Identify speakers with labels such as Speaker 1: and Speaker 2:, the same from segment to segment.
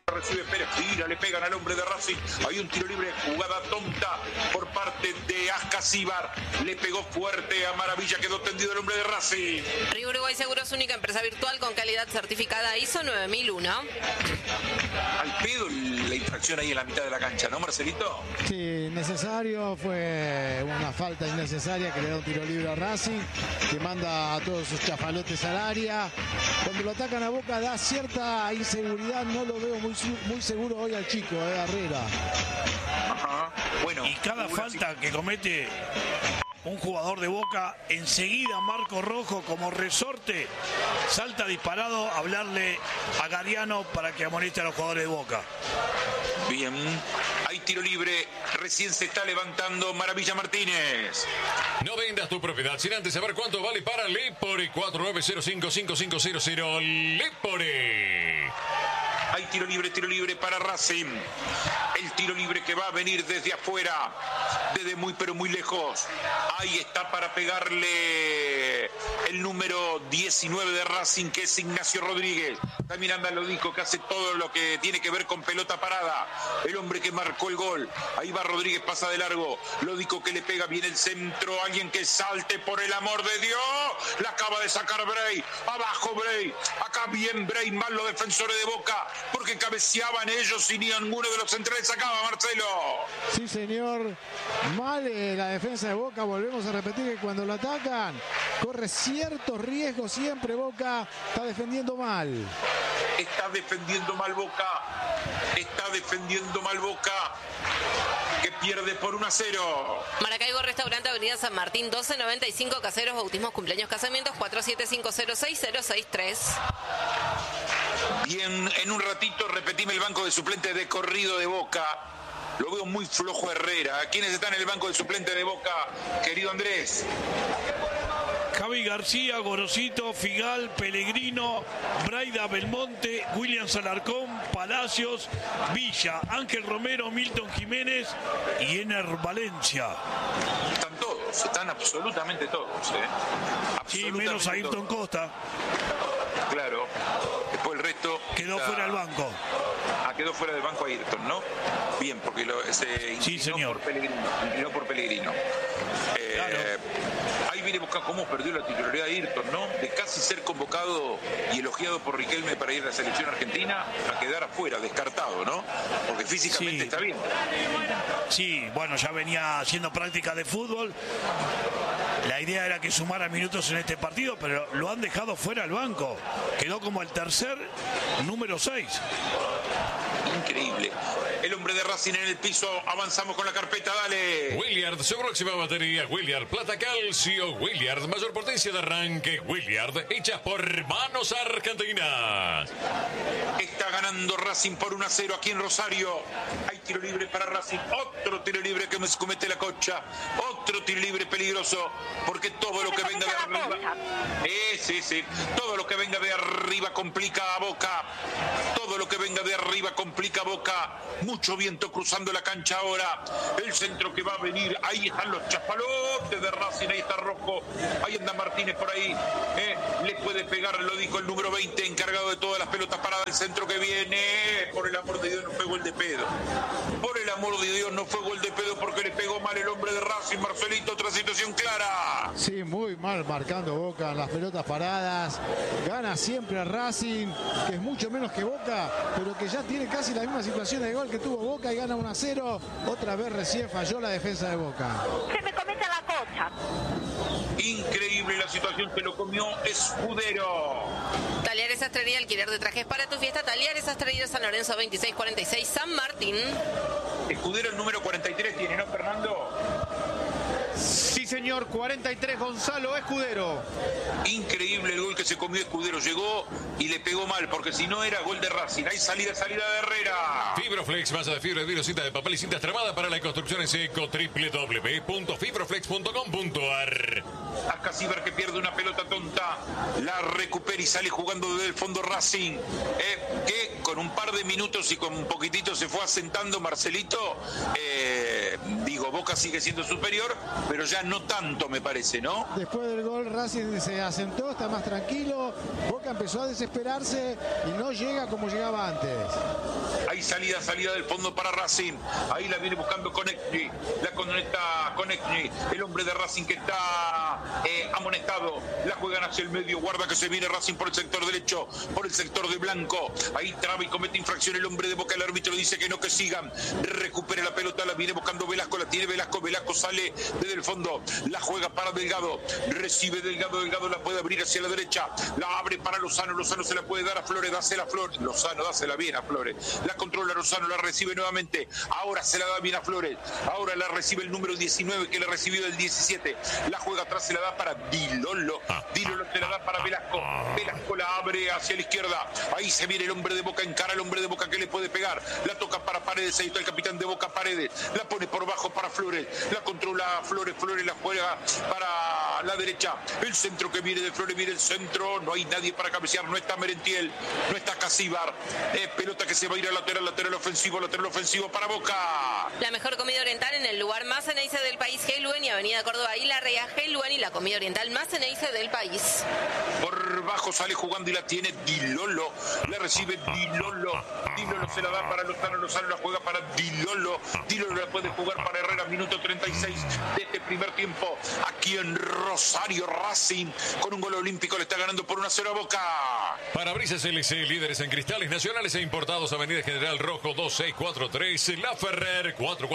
Speaker 1: recibe Pérez, tira, le pegan al hombre de Racing. Hay un tiro libre, jugada tonta por parte de Ascasíbar. Le pegó fuerte a Maravilla, quedó tendido el hombre de Racing.
Speaker 2: Río Uruguay Seguros, única empresa virtual con calidad certificada ISO 9001.
Speaker 1: Al pedo la infracción ahí en la mitad de la cancha, ¿no, Marcelito?
Speaker 3: Sí, necesario, fue una falta innecesaria que le da un tiro libre a Racing, que manda a todos sus chafalotes al área. Cuando lo atacan a Boca da cierta inseguridad, no lo veo muy seguro hoy al chico, Herrera.
Speaker 1: Ajá. Bueno,
Speaker 4: y cada falta que comete un jugador de Boca, enseguida Marco Rojo como resorte salta disparado a hablarle a Gariano para que amoneste a los jugadores de Boca.
Speaker 1: Bien, hay tiro libre, recién se está levantando Maravilla Martínez.
Speaker 5: No vendas tu propiedad sin antes saber cuánto vale para Lepore. 4905-5500 Lepore.
Speaker 1: Hay tiro libre para Racing. El tiro libre que va a venir desde afuera, desde muy pero muy lejos. Ahí está para pegarle el número 19 de Racing, que es Ignacio Rodríguez. También anda Lodico, que hace todo lo que tiene que ver con pelota parada. El hombre que marcó el gol. Ahí va Rodríguez, pasa de largo. Lodico que le pega bien el centro. Alguien que salte, por el amor de Dios. La acaba de sacar Bray. Abajo Bray. Acá bien Bray, mal los defensores de Boca, porque cabeceaban ellos y ni ninguno de los centrales sacaba, Marcelo.
Speaker 3: Sí, señor. Mal la defensa de Boca. Volvemos a repetir que cuando lo atacan corre ciertos riesgos siempre. Boca está defendiendo mal.
Speaker 1: Está defendiendo mal Boca. Que pierde por 1-0.
Speaker 2: Maracaibo Restaurante, Avenida San Martín 1295, caseros, bautismos, cumpleaños, casamientos 47506063.
Speaker 1: Bien, en un ratito repetime el banco de suplentes de corrido de Boca. Lo veo muy flojo Herrera. ¿Quiénes están en el banco de suplentes de Boca, querido Andrés?
Speaker 4: Javi García, Gorosito, Figal, Pellegrino, Braida Belmonte, William Alarcón, Palacios, Villa, Ángel Romero, Milton Jiménez y Ener Valencia.
Speaker 1: Están todos, están absolutamente todos.
Speaker 4: Sí, menos Ayrton Costa.
Speaker 1: Claro. Después el resto
Speaker 4: quedó fuera del banco.
Speaker 1: Quedó fuera del banco Ayrton, ¿no? Bien, porque se inclinó por Pellegrino.
Speaker 4: Claro.
Speaker 1: Ahí viene Boca cómo perdió la titularidad de Ayrton, ¿no? De casi ser convocado y elogiado por Riquelme para ir a la selección argentina a quedar afuera, descartado, ¿no? Porque físicamente está bien.
Speaker 4: Sí, bueno, ya venía haciendo práctica de fútbol. La idea era que sumara minutos en este partido, pero lo han dejado fuera del banco. Quedó como el tercer número 6.
Speaker 1: Increíble. El hombre de Racing en el piso. Avanzamos con la carpeta, dale.
Speaker 5: Williard, su próxima batería. Williard, plata calcio. Williard, mayor potencia de arranque. Williard, hecha por manos argentinas.
Speaker 1: Está ganando Racing por 1-0 aquí en Rosario. Hay tiro libre para Racing. Otro tiro libre que me comete la Cocha. Otro tiro libre peligroso. Porque todo lo que venga de arriba. Sí. Todo lo que venga de arriba complica a Boca. Todo lo que venga de arriba complica a Boca. Mucho viento cruzando la cancha ahora. El centro que va a venir. Ahí están los chapalotes de Racing. Ahí está Rojo. Ahí anda Martínez por ahí. Le puede pegar, lo dijo el número 20, encargado de todas las pelotas paradas. El centro que viene. Por el amor de Dios, no fue gol de pedo. Por el amor de Dios, no fue gol de pedo porque le pegó mal el hombre de Racing. Marcelito, otra situación clara.
Speaker 3: Sí, muy mal marcando Boca en las pelotas paradas. Gana siempre a Racing, que es mucho menos que Boca, pero que ya tiene casi la misma situación de gol que tuvo Boca y gana 1-0. Otra vez recién falló la defensa de Boca.
Speaker 6: Se me comete la Cocha.
Speaker 1: Increíble la situación que lo comió Escudero.
Speaker 2: Talleres Sastrería, alquiler de trajes para tu fiesta. Talleres Sastrería San Lorenzo 2646 San Martín.
Speaker 1: Escudero el número 43 tiene, ¿no, Fernando?
Speaker 7: Sí, señor, 43 Gonzalo Escudero.
Speaker 1: Increíble el gol que se comió Escudero. Llegó y le pegó mal, porque si no era gol de Racing. Hay salida de Herrera.
Speaker 5: Fibroflex, masa de fibra de vidrio, cinta de papel y cinta extremada para la construcción en seco. www.fibroflex.com.ar.
Speaker 1: Ascasíbar que pierde una pelota tonta. La recupera y sale jugando desde el fondo Racing. Que con un par de minutos y con un poquitito se fue asentando Marcelito. digo, Boca sigue siendo superior, pero ya no tanto, me parece, ¿no?
Speaker 3: Después del gol Racing se asentó, está más tranquilo. Boca empezó a desesperarse y no llega como llegaba antes.
Speaker 1: Hay salida del fondo para Racing. Ahí la viene buscando Konechny. La conecta Konechny, el hombre de Racing que está amonestado. La juegan hacia el medio. Guarda que se viene Racing por el sector derecho, por el sector de Blanco. Ahí traba y comete infracción el hombre de Boca. El árbitro dice que no, que sigan. Recupere la pelota, la viene buscando Velasco. La tiene Velasco. Velasco sale desde el fondo. La juega para Delgado. Recibe Delgado. Delgado la puede abrir hacia la derecha. La abre para Lozano. Lozano se la puede dar a Flores. Dásela a Flores. Lozano, dásela bien a Flores. La controla Lozano, la recibe nuevamente. Ahora se la da bien a Flores. Ahora la recibe el número 19 que le recibió del 17. La juega atrás, se la da para Dilolo. Dilolo se la da para Velasco. Velasco la abre hacia la izquierda. Ahí se viene el hombre de Boca, encara al hombre de Boca que le puede pegar. La toca para Paredes. Ahí está el capitán de Boca, Paredes. La pone por bajo para Flores. La controla Flores. Flores la juega para la derecha. El centro que viene de Flores, viene el centro. No hay nadie para cabecear. No está Merentiel. No está Casíbar. Pelota que se va a ir a lateral ofensivo para Boca.
Speaker 2: La mejor comida oriental en el lugar más ceneice del país, Heluen, y Avenida Córdoba y La Rea, Heluen, y la comida oriental más ceneice del país.
Speaker 1: Por bajo sale jugando y la tiene Dilolo. La recibe Dilolo. Dilolo se la da para Lozano. Lozano la juega para Dilolo. Dilolo la puede jugar para Herrera. Minuto 36 de este primer tiempo. Aquí en Rosario, Racing con un gol olímpico le está ganando por 1-0 a Boca.
Speaker 5: Parabrisas LC, líderes en cristales nacionales e importados. Avenida General Rojo 2643, La Ferrer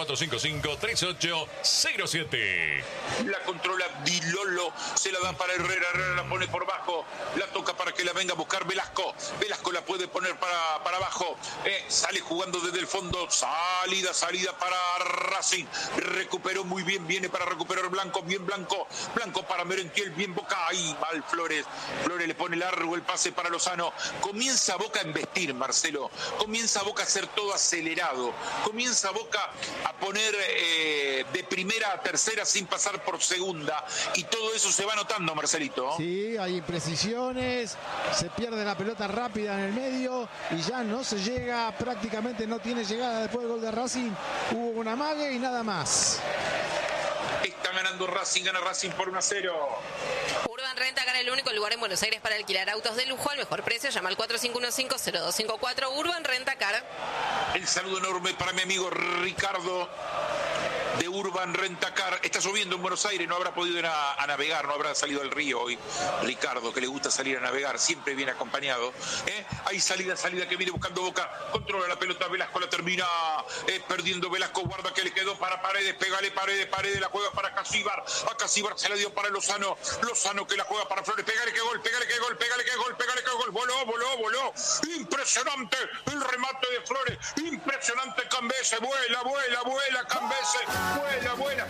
Speaker 5: 4455-3807.
Speaker 1: La controla Dilolo, se la da para Herrera. Herrera la pone por bajo, la toca para que la venga a buscar Velasco. Velasco la puede poner para abajo. Sale jugando desde el fondo. Salida para Racing. Recuperó muy bien, viene para recuperar Blanco. Bien Blanco. Blanco para Merentiel, bien Boca. Ahí mal Flores. Flores le pone largo el pase para Lozano. Comienza Boca a embestir, Marcelo. Comienza Boca a hacer todo acelerado. Comienza Boca a poner de primera a tercera sin pasar por segunda. Y todo eso se va notando, Marcelito.
Speaker 3: Sí, hay imprecisiones. Se pierde la pelota rápida en el medio y ya no se llega, prácticamente no tiene llegada después del gol de Racing. Hubo una amague y nada más.
Speaker 1: Está ganando Racing, gana Racing por 1-0.
Speaker 2: Urban Rentacar, el único lugar en Buenos Aires para alquilar autos de lujo al mejor precio. Llama al 4515-0254. Urban Rentacar.
Speaker 1: El saludo enorme para mi amigo Ricardo de Urban Rentacar. Está lloviendo en Buenos Aires, no habrá podido ir a navegar, no habrá salido al río hoy. Ricardo, que le gusta salir a navegar, siempre viene acompañado. Hay salida que viene buscando Boca. Controla la pelota, Velasco la termina perdiendo. Velasco, guarda que le quedó para Paredes. Pégale Paredes, la juega para Casíbar. A Casíbar se la dio para Lozano. Lozano que la juega para Flores. Pégale que gol. Voló. Impresionante el remate de Flores. Impresionante Cambese. Vuela Cambese. Vuela.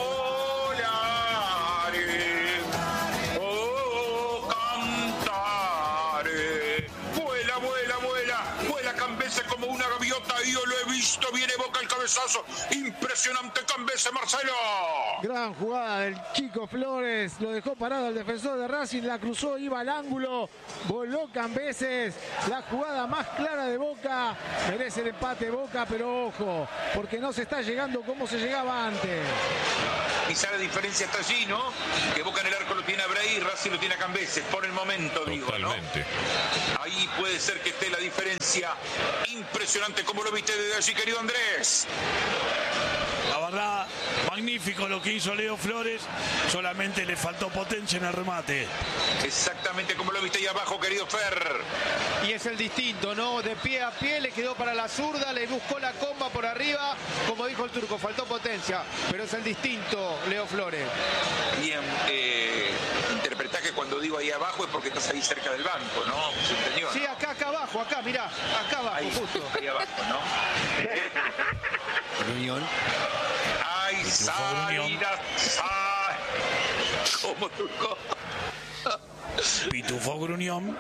Speaker 1: Volare. Oh, cantare. Vuela Cambese como una gaviota. Yo lo he visto. Viene Boca el cabezazo. Impresionante Cambese, Marcelo.
Speaker 3: Gran jugada del chico Flores. Lo dejó parado el defensor de Racing. La cruzó, iba al ángulo. Voló Cambeses. La jugada más clara de Boca. Merece el empate Boca, pero ojo, porque no se está llegando como se llegaba antes.
Speaker 1: Quizá la diferencia está allí, ¿no? Que Boca en el arco lo tiene a Bray y Racing lo tiene a Cambeses. Por el momento, digo, ¿no?
Speaker 5: Totalmente.
Speaker 1: Ahí puede ser que esté la diferencia. Impresionante, como lo viste desde allí, querido Andrés.
Speaker 4: La verdad, magnífico lo que hizo Leo Flores, solamente le faltó potencia en el remate.
Speaker 1: Exactamente como lo viste ahí abajo, querido Fer.
Speaker 7: Y es el distinto, ¿no? De pie a pie, le quedó para la zurda, le buscó la comba por arriba. Como dijo el turco, faltó potencia, pero es el distinto, Leo Flores.
Speaker 1: Bien, interpretá que cuando digo ahí abajo es porque estás ahí cerca del banco, ¿no? ¿Se entendió?
Speaker 7: Sí, acá abajo, acá, mirá, acá abajo,
Speaker 1: ahí,
Speaker 7: justo.
Speaker 1: Ahí abajo, ¿no?
Speaker 8: Reunión.
Speaker 1: ¡Ay, salida! ¿Cómo, turco?
Speaker 4: Pitufo Gruñón.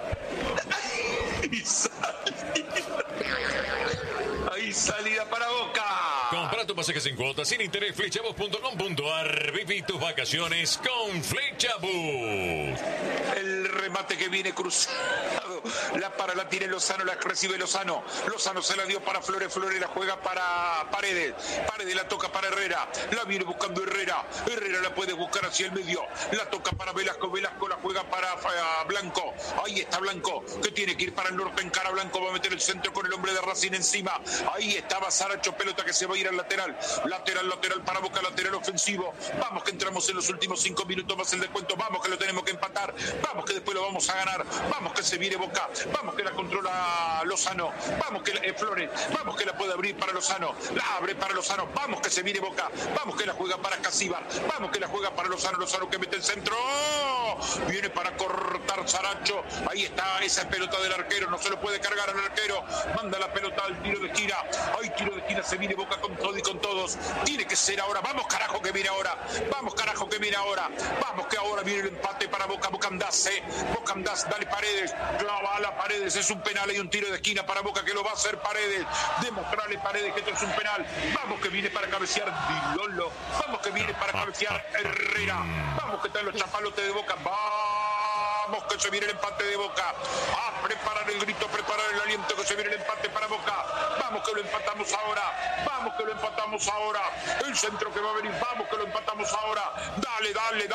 Speaker 1: Hay salida para Boca.
Speaker 5: Compra tu pasaje sin cuotas, sin interés, flechabus.com.ar. Viví tus vacaciones con Flechabus.
Speaker 1: El remate que viene cruzado la tiene Lozano, la recibe Lozano se la dio para Flores la juega para Paredes la toca para Herrera, la viene buscando Herrera la puede buscar hacia el medio, la toca para Velasco la juega para Blanco, ahí está Blanco, que tiene que ir para el norte, encara Blanco, va a meter el centro con el hombre de Racing encima, ahí estaba Saracho, pelota que se va a ir al lateral para Boca, lateral ofensivo, vamos que entramos en los últimos 5 minutos más el descuento, vamos que lo tenemos que empatar, vamos que después lo vamos a ganar, vamos que se viene Boca, vamos que la controla Lozano, vamos que Flores, vamos que la puede abrir para Lozano, la abre para Lozano, vamos que se viene Boca, vamos que la juega para Casíbar, vamos que la juega para Lozano que mete el centro, viene para cortar Saracho, ahí está esa pelota del arquero, no se lo puede cargar al arquero, manda la pelota al tiro de esquina, hay tiro de esquina, se viene Boca con todo y con todos, tiene que ser ahora, vamos carajo que viene ahora, vamos que ahora viene el empate para Boca Andás, dale Paredes, clava a la Paredes, es un penal, hay un tiro de esquina para Boca que lo va a hacer Paredes, demostrarle Paredes que esto es un penal, vamos que viene para cabecear Dilolo, vamos que viene para cabecear Herrera, vamos que están los chapalotes de Boca, vamos que se viene el empate de Boca, a preparar el grito, preparar el aliento, que se viene el empate para Boca, vamos que lo empatamos ahora, el centro que va a venir, vamos que lo empatamos ahora, dale,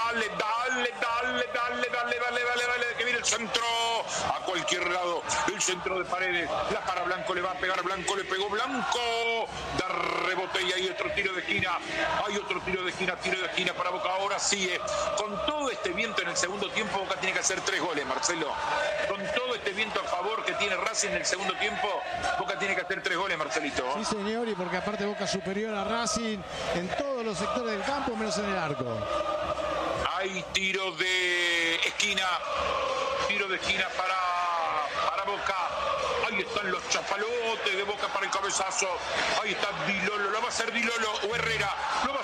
Speaker 1: que viene el centro, a cualquier lado, el centro de Paredes, la para Blanco, le va a pegar Blanco, le pegó Blanco, da rebote y hay otro tiro de esquina, tiro de esquina para Boca, ahora sigue, con todo este viento en el segundo tiempo, Boca tiene que hacer 3 goles, Marcelo, con todo este viento a favor que tiene Racing en el segundo tiempo, Boca tiene que hacer 3 goles, Marcelito.
Speaker 3: Sí, señor, y porque aparte Boca superior a Racing en todos los sectores del campo, menos en el arco.
Speaker 1: Hay tiro de esquina para Boca. Ahí están los chapalotes de Boca para el cabezazo. Ahí está Dilolo, lo va a hacer Dilolo o Herrera.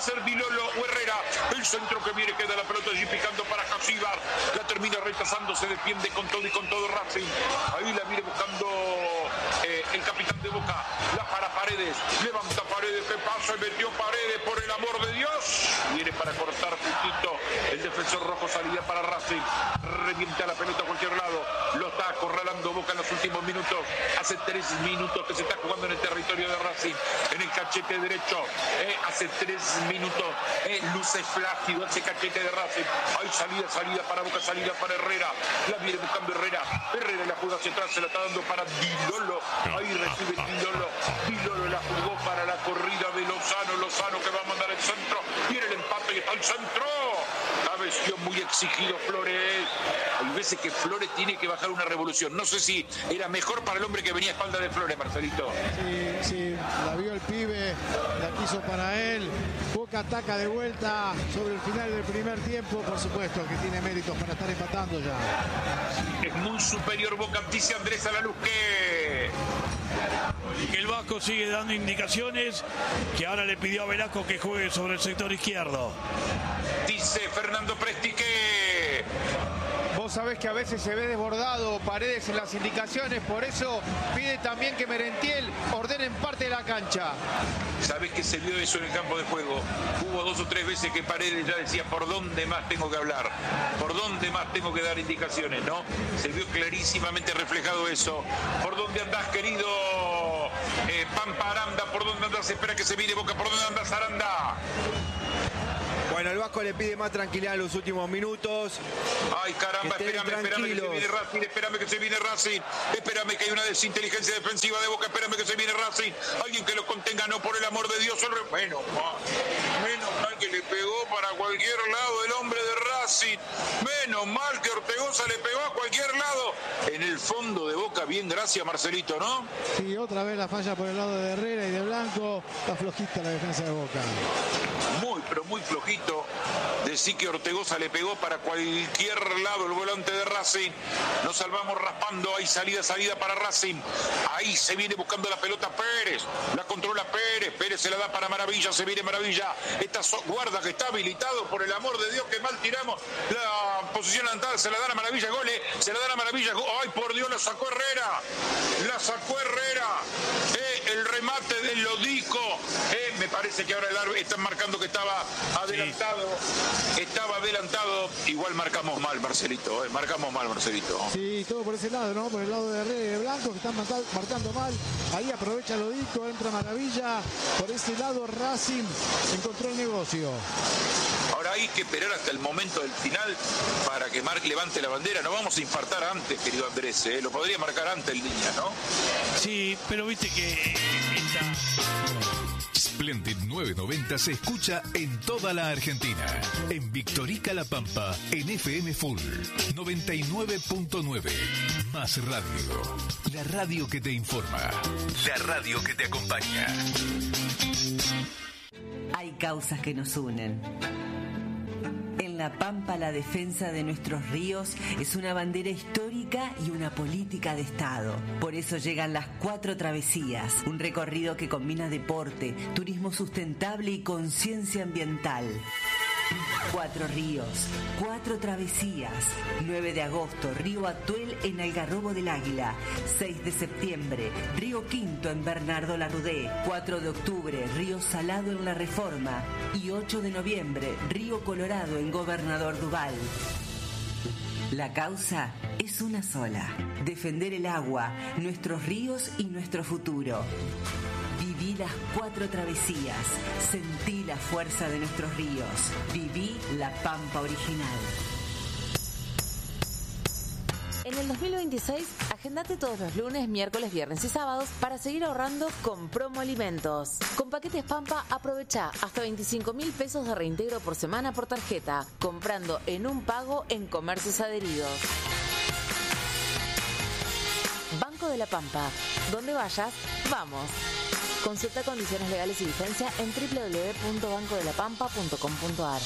Speaker 1: El centro que viene, queda la pelota allí picando para Casíbar. La termina rechazando, se defiende con todo y con todo Racing. Ahí la viene buscando el capitán de Boca. La para Paredes, levanta Paredes, que pasa y metió Paredes, por el amor de Dios. Viene para cortar justito el defensor rojo, salida para Racing. Revienta la pelota a cualquier lado. Lo está acorralando Boca en los últimos minutos. Hace 3 minutos que se está jugando en el territorio de Racing, en el cachete derecho. Hace 3 minutos luce flácido ese cachete de Racing. Hay salida para Boca, salida para Herrera. La viene buscando Herrera la juega hacia atrás, se la está dando para Dilolo. Ahí recibe Dilolo la jugó para la corrida de Lozano que va a mandar el centro. Viene el empate y está el centro. Cabeció muy exigido Flores. Hay veces que Flores tiene que bajar una revolución. No sé si era mejor para el hombre que venía a espalda de Flores, Marcelito.
Speaker 3: Sí, la vio el pibe, la quiso para él. Boca ataca de vuelta sobre el final del primer tiempo. Por supuesto que tiene méritos para estar empatando ya.
Speaker 1: Es muy superior Boca, dice Andrés Alalusque.
Speaker 4: Que el Vasco sigue dando indicaciones, que ahora le pidió a Velasco que juegue sobre el sector izquierdo.
Speaker 1: Dice Fernando Prestique.
Speaker 7: Vos sabés que a veces se ve desbordado Paredes en las indicaciones, por eso pide también que Merentiel ordene en parte de la cancha.
Speaker 1: ¿Sabés que se vio eso en el campo de juego? Hubo 2 o 3 veces que Paredes ya decía por dónde más tengo que hablar, por dónde más tengo que dar indicaciones, ¿no? Se vio clarísimamente reflejado eso. ¿Por dónde andás, querido Pampa Aranda? ¿Por dónde andás? Espera que se viene Boca. ¿Por dónde andás, Aranda?
Speaker 8: Bueno, el Vasco le pide más tranquilidad en los últimos minutos.
Speaker 1: Ay, caramba, espérame que se viene Racing, espérame que se viene Racing, espérame que hay una desinteligencia defensiva de Boca, espérame que se viene Racing, alguien que lo contenga, no, por el amor de Dios. Menos mal que le pegó para cualquier lado el hombre de Racing, menos mal que Ortegoza le pegó a cualquier lado. En el fondo de Boca, bien, gracias Marcelito, ¿no?
Speaker 3: Sí, otra vez la falla por el lado de Herrera y de Blanco, está flojita la defensa de Boca.
Speaker 1: Pero muy flojito. Decir que Ortegoza le pegó para cualquier lado el volante de Racing. Nos salvamos raspando. Hay salida para Racing. Ahí se viene buscando la pelota Pérez. La controla Pérez. Pérez se la da para Maravilla. Se viene Maravilla. Guarda que está habilitado. Por el amor de Dios, que mal tiramos. La posición adelantada se la dan a Maravilla. Gole. Se la dan a Maravilla. Ay, por Dios, la sacó Herrera. El remate remate de Lodico. Me parece que ahora el árbitro están marcando que estaba adelantado. Sí. Estaba adelantado. Igual marcamos mal, Marcelito. Marcamos mal, Marcelito.
Speaker 3: Sí, todo por ese lado, ¿no? Por el lado de Reyes Blanco, que están marcando mal. Ahí aprovecha Lodico, entra Maravilla. Por ese lado Racing encontró el negocio.
Speaker 1: Ahora hay que esperar hasta el momento del final para que Marc levante la bandera. No vamos a infartar antes, querido Andrés. Lo podría marcar antes el día, ¿no?
Speaker 4: Sí, pero viste que
Speaker 9: Splendid 990 se escucha en toda la Argentina. En Victorica La Pampa, en FM Full 99.9. Más radio. La radio que te informa. La radio que te acompaña.
Speaker 10: Hay causas que nos unen. En La Pampa, la defensa de nuestros ríos es una bandera histórica y una política de Estado. Por eso llegan las 4 travesías, un recorrido que combina deporte, turismo sustentable y conciencia ambiental. 4 ríos, 4 travesías. 9 de agosto, Río Atuel en Algarrobo del Águila. 6 de septiembre, Río Quinto en Bernardo Larrudé. 4 de octubre, Río Salado en La Reforma. Y 8 de noviembre, Río Colorado en Gobernador Duval. La causa es una sola: defender el agua, nuestros ríos y nuestro futuro. Viví las 4 travesías, sentí la fuerza de nuestros ríos, viví La Pampa original.
Speaker 11: En el 2026, agendate todos los lunes, miércoles, viernes y sábados para seguir ahorrando con Promo Alimentos. Con paquetes Pampa, aprovecha hasta 25.000 pesos de reintegro por semana por tarjeta, comprando en un pago en comercios adheridos. Banco de la Pampa. Donde vayas, vamos. Consulta condiciones legales y vigencia en www.bancodelapampa.com.ar.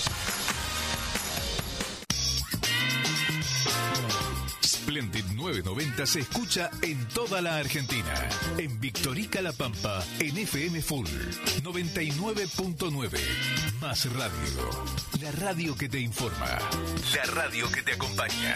Speaker 9: Splendid 990 se escucha en toda la Argentina. En Victorica La Pampa, en FM Full 99.9. Más radio. La radio que te informa. La radio que te acompaña.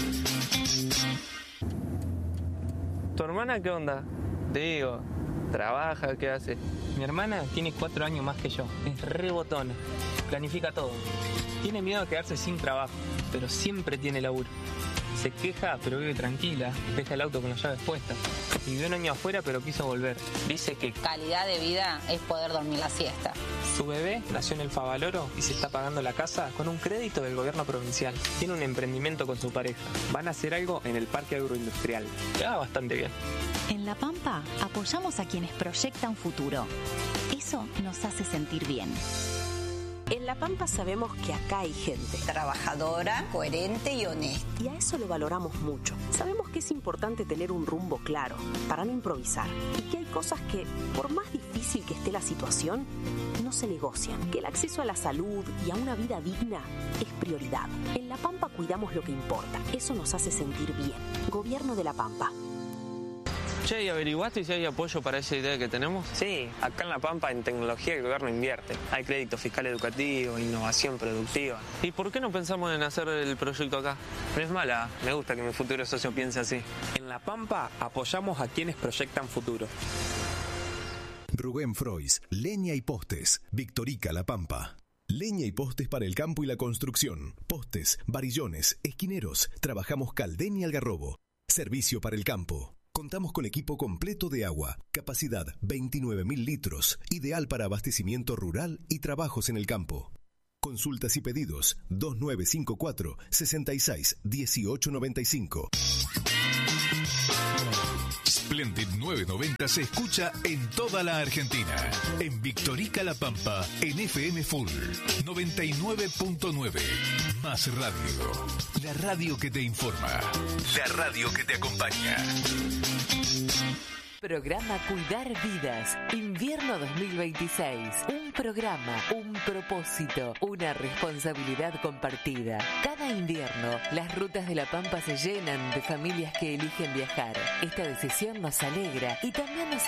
Speaker 12: ¿Tu hermana qué onda? Te digo, ¿trabaja? ¿Qué hace?
Speaker 13: Mi hermana tiene 4 años más que yo. Es re botona. Planifica todo. Tiene miedo de quedarse sin trabajo, pero siempre tiene laburo. Se queja, pero vive tranquila. Deja el auto con las llaves puestas. Vivió un año afuera, pero quiso volver. Dice que
Speaker 14: calidad de vida es poder dormir la siesta.
Speaker 13: Su bebé nació en el Favaloro y se está pagando la casa con un crédito del gobierno provincial. Tiene un emprendimiento con su pareja. Van a hacer algo en el parque agroindustrial. Le va bastante bien.
Speaker 15: En La Pampa apoyamos a quienes proyectan futuro. Eso nos hace sentir bien.
Speaker 16: En La Pampa sabemos que acá hay gente
Speaker 14: trabajadora, coherente y honesta.
Speaker 16: Y a eso lo valoramos mucho. Sabemos que es importante tener un rumbo claro para no improvisar. Y que hay cosas que, por más difícil que esté la situación, no se negocian. Que el acceso a la salud y a una vida digna es prioridad. En La Pampa cuidamos lo que importa. Eso nos hace sentir bien. Gobierno de La Pampa.
Speaker 12: Che, ¿y averiguaste si hay apoyo para esa idea que tenemos?
Speaker 13: Sí, acá en La Pampa en tecnología el gobierno invierte. Hay crédito fiscal educativo, innovación productiva.
Speaker 12: ¿Y por qué no pensamos en hacer el proyecto acá?
Speaker 13: No es mala, me gusta que mi futuro socio piense así.
Speaker 17: En La Pampa apoyamos a quienes proyectan futuro.
Speaker 9: Rubén Frois, leña y postes, Victorica La Pampa. Leña y postes para el campo y la construcción. Postes, varillones, esquineros. Trabajamos Caldén y Algarrobo. Servicio para el campo. Contamos con equipo completo de agua, capacidad 29.000 litros, ideal para abastecimiento rural y trabajos en el campo. Consultas y pedidos 2954 66 1895. Splendid 990 se escucha en toda la Argentina. En Victorica La Pampa, en FM Full 99.9. Más radio. La radio que te informa. La radio que te acompaña.
Speaker 11: Programa Cuidar Vidas, invierno 2026. Un programa, un propósito, una responsabilidad compartida. Cada invierno, las rutas de La Pampa se llenan de familias que eligen viajar. Esta decisión nos alegra y también nos